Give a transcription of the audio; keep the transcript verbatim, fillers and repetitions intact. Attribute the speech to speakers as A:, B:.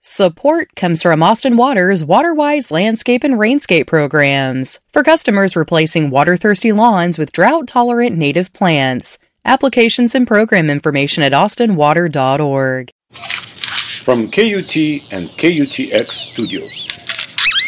A: Support comes from Austin Water's WaterWise landscape and rainscape programs for customers replacing water-thirsty lawns with drought-tolerant native plants. Applications and program information at austin water dot org.
B: From K U T and K U T X Studios,